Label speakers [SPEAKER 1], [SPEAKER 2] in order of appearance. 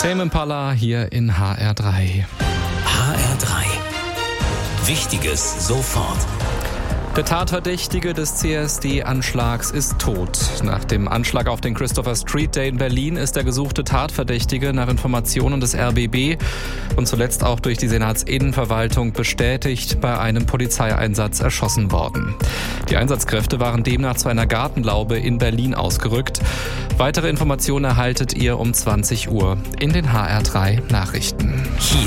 [SPEAKER 1] Tame Impala hier in HR3.
[SPEAKER 2] HR3. Wichtiges sofort.
[SPEAKER 1] Der Tatverdächtige des CSD-Anschlags ist tot. Nach dem Anschlag auf den Christopher Street Day in Berlin ist der gesuchte Tatverdächtige nach Informationen des RBB und zuletzt auch durch die Senatsinnenverwaltung bestätigt bei einem Polizeieinsatz erschossen worden. Die Einsatzkräfte waren demnach zu einer Gartenlaube in Berlin ausgerückt. Weitere Informationen erhaltet ihr um 20 Uhr in den HR3 Nachrichten.
[SPEAKER 2] Hier